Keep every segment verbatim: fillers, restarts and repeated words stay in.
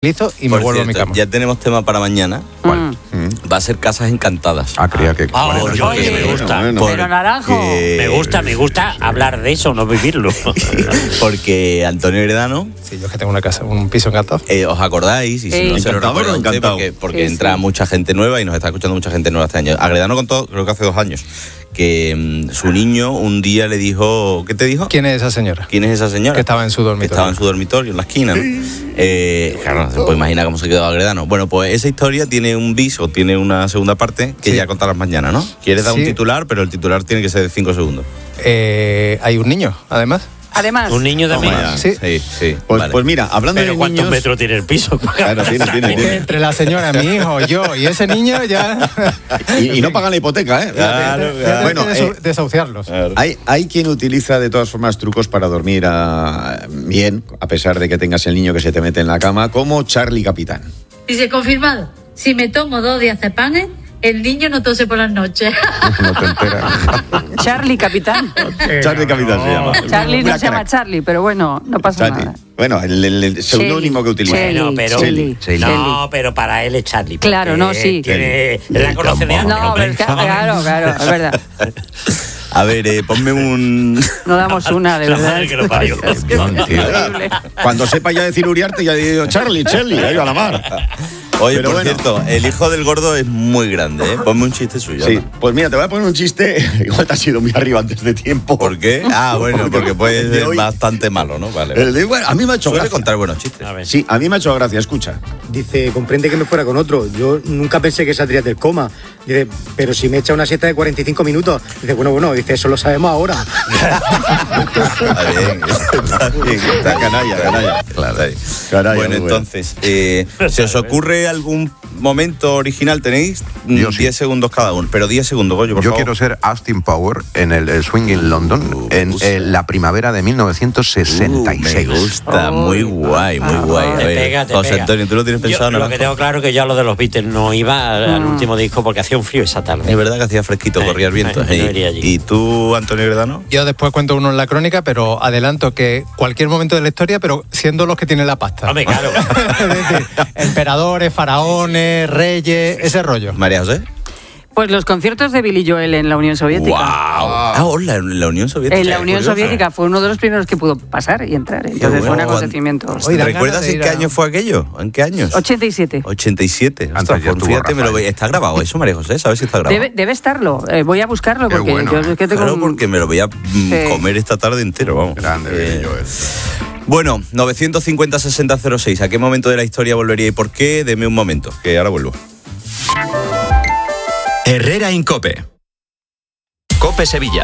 Listo y me Por vuelvo cierto, a mi cama. ya tenemos tema para mañana. ¿Cuál? Mm. Va a ser Casas Encantadas. Ah, creía que... Ah, bueno, yo sí, que me gusta. bueno, Pero Naranjo. Me gusta, me gusta hablar de eso, no vivirlo. Porque Antonio Heredano, Sí, yo es que tengo una casa, un piso encantado. eh, ¿os acordáis? Y si Sí. no se lo ¿Encantado o recuerda no usted, encantado? porque, porque Sí, entra sí. mucha gente nueva y nos está escuchando mucha gente nueva este año. Agredano contó, creo que hace dos años, que mm, su niño un día le dijo... ¿Qué te dijo? ¿Quién es esa señora? ¿Quién es esa señora? Que estaba en su dormitorio. Que estaba en su dormitorio, en la esquina, ¿no? Eh, claro, se puede imaginar cómo se quedó Agredano. Bueno, pues esa historia tiene un bis o tiene una segunda parte que Sí. ya contarás mañana, ¿no? Quieres dar Sí. un titular, pero el titular tiene que ser de cinco segundos. Eh, hay un niño, además. Además, Un niño de Toma mí. ya. Sí. sí, sí. Pues, vale. pues mira, hablando Pero de ¿cuántos niños... metros tiene el piso? Claro, tiene, tiene, tiene. Entre la señora, mi hijo, yo y ese niño ya... Y, y no pagan la hipoteca, ¿eh? Claro, Ya tengo Bueno, que desu- eh, desahuciarlos. Claro. Hay, hay quien utiliza de todas formas trucos para dormir ah, bien, a pesar de que tengas el niño que se te mete en la cama, como Charlie Capitán. Dice, confirmado, si me tomo dos diazepanes, el niño no tose por las noches. No te enteras. Charlie Capitán. Charlie Capitán se llama. Charlie Una no se llama crack. Charlie, pero bueno, no pasa Charlie. nada. Bueno, el, el- el seudónimo que utiliza. Shelly, Bueno, pero- Shelly, Shelly. No, pero para él es Charlie. porque Claro, no, sí. Tiene, la conoce de antes. No, hombre. pero es que- claro, claro, es verdad. A ver, eh, ponme un... No damos una, de La verdad. madre que lo parió. Es que es increíble. Cuando sepa ya decir Uriarte, ya digo Charlie, Charlie, ahí a la mar. Oye, Pero por bueno. cierto, el hijo del gordo es muy grande, ¿eh? Ponme un chiste suyo. Sí, anda. pues mira, te voy a poner un chiste. Igual te has ido muy arriba antes de tiempo. ¿Por qué? Ah, bueno, porque puede El de ser hoy- bastante malo, ¿no? Vale. El de- bueno, a mí me ha hecho Suele gracia. contar buenos chistes. A ver. Sí, a mí me ha hecho gracia, escucha. Dice, comprende que me fuera con otro. Yo nunca pensé que saldría del coma. Dice, pero si me echa una siesta de cuarenta y cinco minutos. Dice, bueno, bueno, dice, eso lo sabemos ahora. Está bien, está bien. Está Canalla, canalla. Claro, está bien. Canalla, Bueno, muy bueno. entonces, eh, ¿se os ocurre algún momento original? Tenéis mm, Yo sí. diez segundos cada uno, pero diez segundos, Goyo, por Yo favor. quiero ser Austin Power en el, el Swing in London en gusta. eh, la primavera de mil novecientos sesenta y Uh, me seis. gusta, muy guay, muy guay. A Te ver, pega, te José pega. Antonio, ¿tú lo tienes Yo pensado? Lo Naranjo? que tengo claro es que yo a lo de los Beatles no iba al, al último disco porque hacía un frío esa tarde. Es verdad que hacía fresquito, Eh, corría el viento. eh, no Y- iría allí. ¿Y tú, Antonio Gredano? Yo después cuento uno en la crónica, pero adelanto que cualquier momento de la historia, pero siendo los que tienen la pasta. Hombre, claro. Es decir, emperadores, faraones, reyes, ese rollo. María José. Pues los conciertos de Billy Joel en la Unión Soviética. ¡Wow! Ah, hola, en la Unión Soviética. En la Unión curioso. Soviética fue uno de los primeros que pudo pasar y entrar. Entonces bueno. fue un acontecimiento. Oye, dan ¿Recuerdas ganas de en ir qué a- año fue aquello? ¿En qué años? ochenta y siete. ochenta y siete. Antes Ostras, ya pues estuvo fíjate, me lo Rafael. ve- está grabado eso, María José, ¿sabes si está grabado? Debe, debe estarlo. Eh, voy a buscarlo Qué porque bueno, yo eh. es que tengo Claro, un- porque me lo voy a mm, Sí. comer esta tarde entero, vamos. Grande, Eh, Billy Joel. Bueno, novecientos cincuenta sesenta cero seis. ¿A qué momento de la historia volvería y por qué? Deme un momento, que ahora vuelvo. Herrera Incope. Cope Sevilla.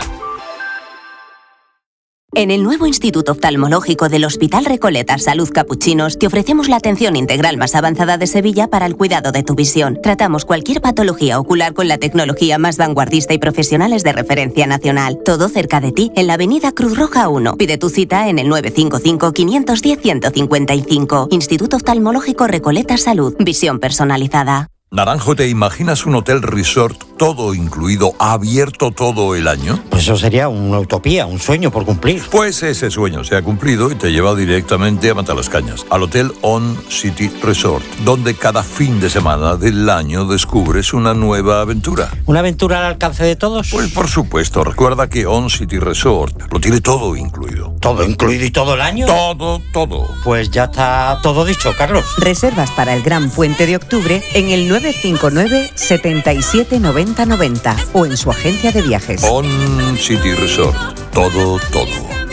En el nuevo Instituto Oftalmológico del Hospital Recoleta Salud Capuchinos te ofrecemos la atención integral más avanzada de Sevilla para el cuidado de tu visión. Tratamos cualquier patología ocular con la tecnología más vanguardista y profesionales de referencia nacional. Todo cerca de ti, en la avenida Cruz Roja uno. Pide tu cita en el nueve cinco cinco, cinco uno cero, uno cinco cinco. Instituto Oftalmológico Recoleta Salud. Visión personalizada. Naranjo, ¿te imaginas un hotel resort todo incluido, abierto todo el año? Pues eso sería una utopía, un sueño por cumplir. Pues ese sueño se ha cumplido y te lleva directamente a Matalascañas, al Hotel On City Resort, donde cada fin de semana del año descubres una nueva aventura. ¿Una aventura al alcance de todos? Pues por supuesto, recuerda que On City Resort lo tiene todo incluido. ¿Todo incluido y todo el año? Todo, todo. Pues ya está todo dicho, Carlos. Reservas para el Gran Puente de Octubre en el nueve cinco nueve, setenta y siete noventa noventa o en su agencia de viajes. On City Resort, todo, todo.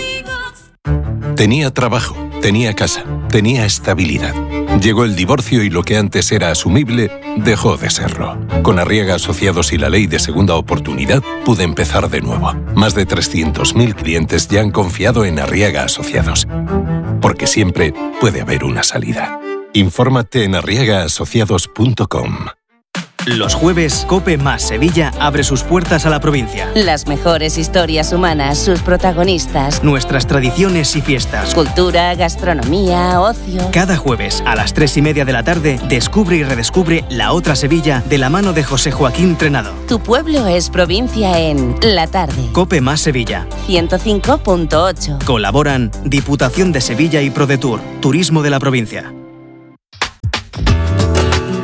Tenía trabajo, tenía casa, tenía estabilidad. Llegó el divorcio y lo que antes era asumible dejó de serlo. Con Arriaga Asociados y la ley de segunda oportunidad pude empezar de nuevo. Más de trescientos mil clientes ya han confiado en Arriaga Asociados. Porque siempre puede haber una salida. Infórmate en arriaga asociados punto com. Los jueves, Cope más Sevilla abre sus puertas a la provincia. Las mejores historias humanas, sus protagonistas. Nuestras tradiciones y fiestas. Cultura, gastronomía, ocio. Cada jueves, a las tres y media de la tarde, descubre y redescubre la otra Sevilla de la mano de José Joaquín Trenado. Tu pueblo es provincia en La Tarde. Cope más Sevilla. ciento cinco punto ocho. Colaboran Diputación de Sevilla y ProDetour, Turismo de la provincia.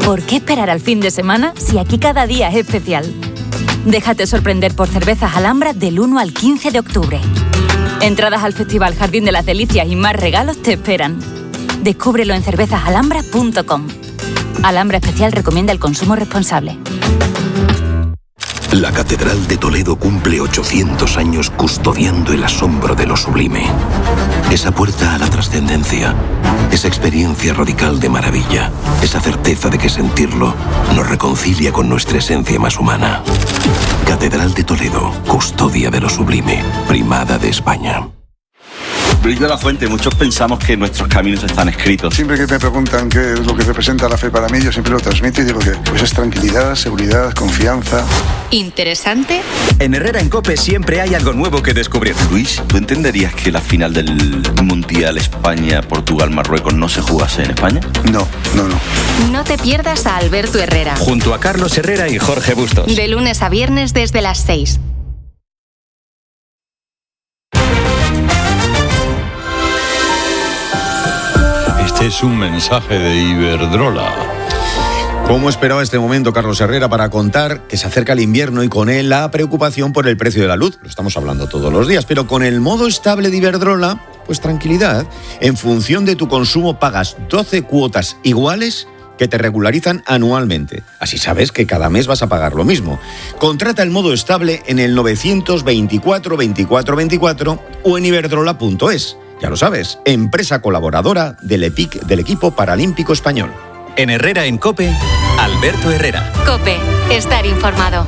¿Por qué esperar al fin de semana si aquí cada día es especial? Déjate sorprender por Cervezas Alhambra del uno al quince de octubre. Entradas al Festival Jardín de las Delicias y más regalos te esperan. Descúbrelo en cervezas alhambra punto com. Alhambra Especial recomienda el consumo responsable. La Catedral de Toledo cumple ochocientos años custodiando el asombro de lo sublime. Esa puerta a la trascendencia, esa experiencia radical de maravilla, esa certeza de que sentirlo nos reconcilia con nuestra esencia más humana. Catedral de Toledo, custodia de lo sublime, primada de España. Brillo de la Fuente, muchos pensamos que nuestros caminos están escritos. Siempre que me preguntan qué es lo que representa la fe para mí, yo siempre lo transmito y digo que pues es tranquilidad, seguridad, confianza. ¿Interesante? En Herrera en COPE siempre hay algo nuevo que descubrir. Luis, ¿tú entenderías que la final del Mundial España-Portugal-Marruecos no se jugase en España? No, no, no. No te pierdas a Alberto Herrera. Junto a Carlos Herrera y Jorge Bustos. De lunes a viernes desde las seis. Este es un mensaje de Iberdrola. ¿Cómo esperaba este momento Carlos Herrera para contar que se acerca el invierno y con él la preocupación por el precio de la luz? Lo estamos hablando todos los días, pero con el modo estable de Iberdrola, pues tranquilidad. En función de tu consumo pagas doce cuotas iguales que te regularizan anualmente. Así sabes que cada mes vas a pagar lo mismo. Contrata el modo estable en el novecientos veinticuatro veinticuatro veinticuatro o en iberdrola punto es. Ya lo sabes, empresa colaboradora del E P I C del equipo paralímpico español. En Herrera en COPE, Alberto Herrera. COPE, estar informado.